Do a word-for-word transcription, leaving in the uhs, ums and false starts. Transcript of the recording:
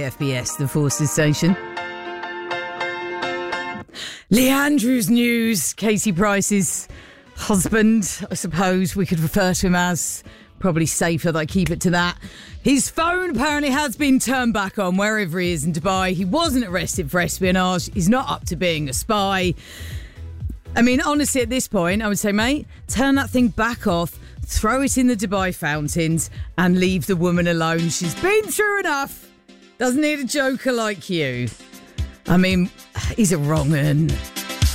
F B S, the Forces Station. Lee Andrews news. Katie Price's husband, I suppose we could refer to him as. Probably safer that I keep it to that. His phone apparently has been turned back on wherever he is in Dubai. He wasn't arrested for espionage. He's not up to being a spy. I mean, honestly, at this point, I would say, mate, turn that thing back off, throw it in the Dubai fountains and leave the woman alone. She's been through enough. Doesn't need a joker like you. I mean, he's a wrong 'un.